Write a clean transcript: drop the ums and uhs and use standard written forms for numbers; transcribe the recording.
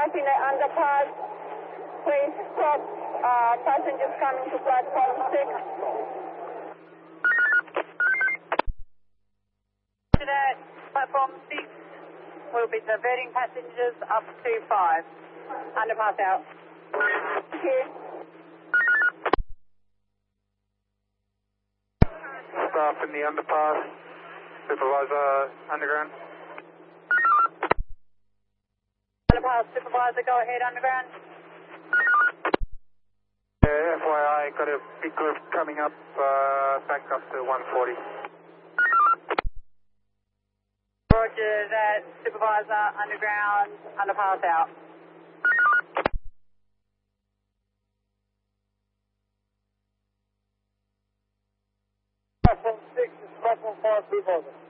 crossing the underpass. Please stop passengers coming to platform 6. At platform 6, we'll be diverting passengers up to 5. Underpass out. Thank you. Staff in the underpass. Supervisor underground. Underpass supervisor, go ahead, underground. FYI, got a big group coming up, back up to 140. Roger that, supervisor, underground, underpass out. Platform 6 is platform 5 supervisor.